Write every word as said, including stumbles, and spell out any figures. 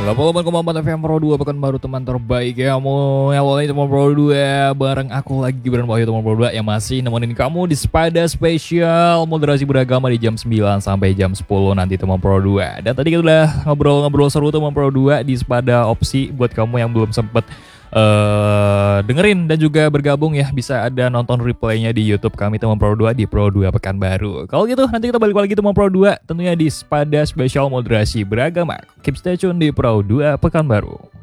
delapan puluh delapan koma empat F M Pro dua Pekanbaru, teman terbaik ya. Mau awalnya teman Pro dua bareng aku lagi Gibran Wahyu, teman Pro dua yang masih nemenin kamu di Sepada Spesial Moderasi Beragama di jam sembilan sampai jam sepuluh nanti teman Pro dua. Dan tadi kita udah ngobrol-ngobrol seru teman Pro dua di Sepada Opsi. Buat kamu yang belum sempet Uh, dengerin dan juga bergabung ya, bisa ada nonton replaynya di YouTube kami teman Pro dua di Pro dua Pekanbaru. Kalau gitu nanti kita balik lagi teman Pro dua tentunya di Sepada Spesial Moderasi Beragama. Keep stay tune di Pro dua Pekanbaru.